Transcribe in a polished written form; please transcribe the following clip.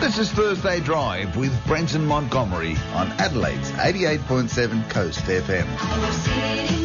This is Thursday Drive with Brenton Montgomery on Adelaide's 88.7 Coast FM.